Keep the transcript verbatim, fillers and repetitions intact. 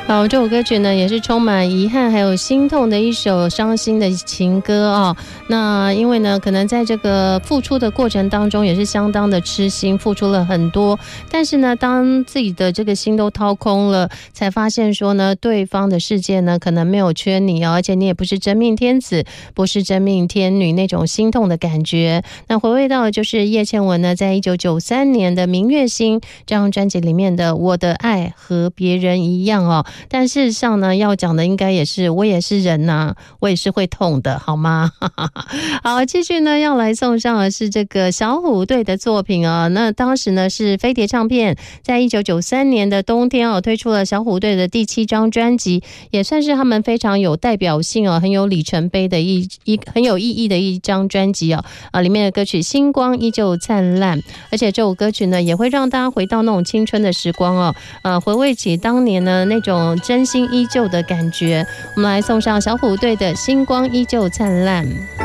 好，这首歌曲呢也是充满遗憾还有心痛的一首伤心的情歌哦。那因为呢可能在这个付出的过程当中也是相当的痴心，付出了很多，但是呢当自己的这个心都掏空了，才发现说呢对方的世界呢可能没有缺你哦，而且你也不是真命天子，不是真命天女，那种心痛的感觉。那回味到的就是叶倩文呢在一九九三年的《明月心》这张专辑里面的我的爱和别人一样哦。但事实上呢要讲的应该也是我也是人啊，我也是会痛的好吗？好，继续呢要来送上的是这个小虎队的作品哦。那当时呢是飞碟唱片在一九九三年的冬天哦推出了小虎队的第七张专辑，也算是他们非常有代表性哦，很有里程碑的一一很有意义的一张专辑哦。啊，里面的歌曲星光依旧灿烂，而且这首歌曲呢也会让大家回到那种青春的时光哦，呃回味起当年呢那种真心依旧的感觉。我们来送上小虎队的星光依旧灿烂。